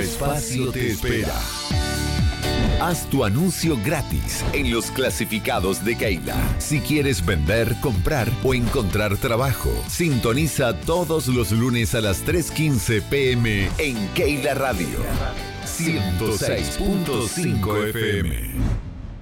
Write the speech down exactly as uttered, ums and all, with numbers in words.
espacio te espera. Haz tu anuncio gratis en los clasificados de Keila. Si quieres vender, comprar o encontrar trabajo, sintoniza todos los lunes a las tres quince pm en Keila Radio ciento seis punto cinco F M.